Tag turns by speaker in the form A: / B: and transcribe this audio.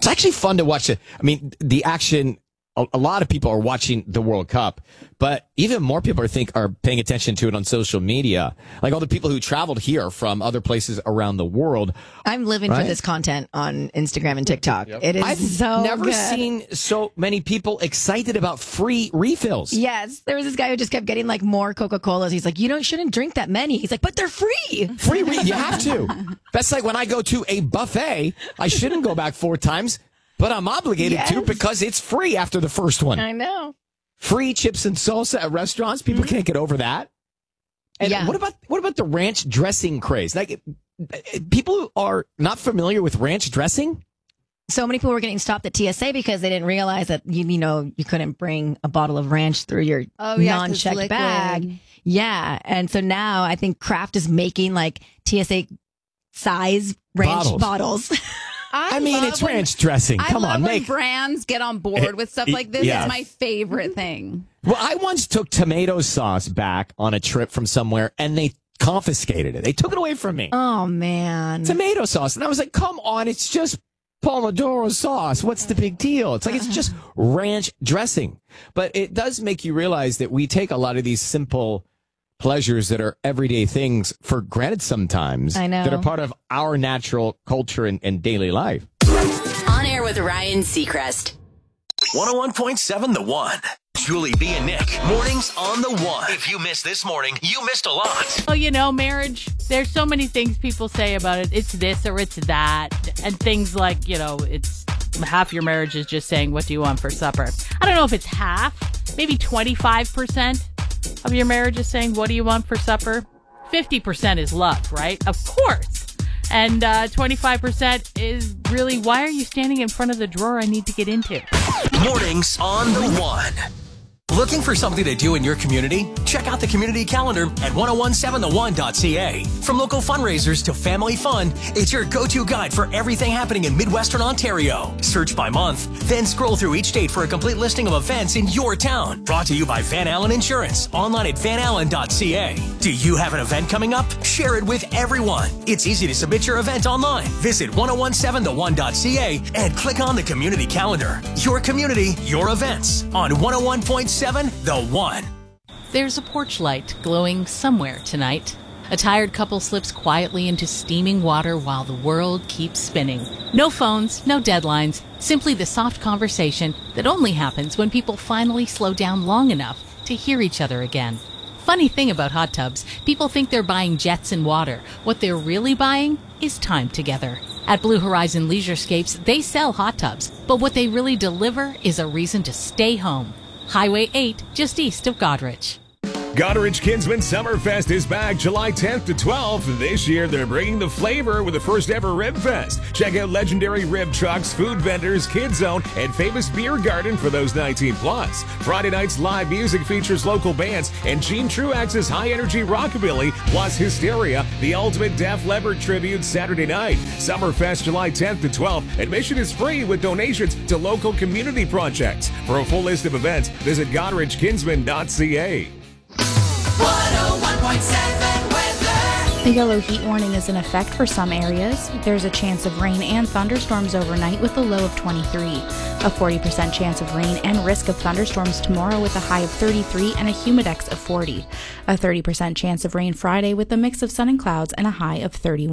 A: actually fun to watch it. I mean, the action, a lot of people are watching the World Cup, but even more people are paying attention to it on social media. Like all the people who traveled here from other places around the world.
B: I'm living for this content on Instagram and TikTok. Yep. It is
A: I've never seen so many people excited about free refills.
B: Yes. There was this guy who just kept getting like more Coca-Colas. He's like, shouldn't drink that many. He's like, but they're free.
A: You have to. That's like when I go to a buffet, I shouldn't go back 4 times. But I'm obligated to because it's free after the first one.
B: I know.
A: Free chips and salsa at restaurants. People can't get over that. And what about the ranch dressing craze? Like, people who are not familiar with ranch dressing?
B: So many people were getting stopped at TSA because they didn't realize that you couldn't bring a bottle of ranch through your non-checked bag. Yeah, and so now I think Kraft is making like TSA size ranch bottles.
C: I
A: mean, it's ranch dressing. Come on,
C: when brands get on board with stuff like this. It's my favorite thing.
A: Well, I once took tomato sauce back on a trip from somewhere, and they confiscated it. They took it away from me.
B: Oh, man.
A: Tomato sauce. And I was like, come on, it's just Pomodoro sauce. What's the big deal? It's like, it's just ranch dressing. But it does make you realize that we take a lot of these simple pleasures that are everyday things for granted sometimes.
B: I know.
A: That are part of our natural culture and daily life.
D: On Air with Ryan Seacrest.
E: 101.7 The One. Julie B and Nick. Mornings on The One. If you missed this morning, you missed a lot.
F: Well, marriage, there's so many things people say about it. It's this or it's that. And things like, it's half your marriage is just saying, what do you want for supper? I don't know if it's half, maybe 25% of your marriage is saying, what do you want for supper? 50% is love, right? Of course. And 25% is really, why are you standing in front of the drawer I need to get into?
E: Mornings on The One. Looking for something to do in your community? Check out the community calendar at 1017theone.ca. From local fundraisers to family fun, it's your go-to guide for everything happening in Midwestern Ontario. Search by month, then scroll through each date for a complete listing of events in your town. Brought to you by Van Allen Insurance, online at vanallen.ca. Do you have an event coming up? Share it with everyone. It's easy to submit your event online. Visit 1017theone.ca and click on the community calendar. Your community, your events on 101.7 The One.
F: There's a porch light glowing somewhere tonight. A tired couple slips quietly into steaming water while the world keeps spinning. No phones, no deadlines, simply the soft conversation that only happens when people finally slow down long enough to hear each other again. Funny thing about hot tubs, people think they're buying jets and water. What they're really buying is time together. At Blue Horizon Leisurescapes, they sell hot tubs, but what they really deliver is a reason to stay home. Highway 8, just east of Goderich.
G: Goderich Kinsman Summerfest is back July 10th to 12th. This year, they're bringing the flavor with the first ever Rib Fest. Check out legendary rib trucks, food vendors, Kids Zone, and famous beer garden for those 19 plus. Friday night's live music features local bands and Gene Truax's high energy rockabilly, plus Hysteria, the ultimate Def Leppard tribute Saturday night. Summerfest July 10th to 12th. Admission is free with donations to local community projects. For a full list of events, visit GoderichKinsman.ca.
D: 101.7 weather.
H: A yellow heat warning is in effect for some areas. There's a chance of rain and thunderstorms overnight with a low of 23. A 40% chance of rain and risk of thunderstorms tomorrow with a high of 33 and a humidex of 40. A 30% chance of rain Friday with a mix of sun and clouds and a high of 31.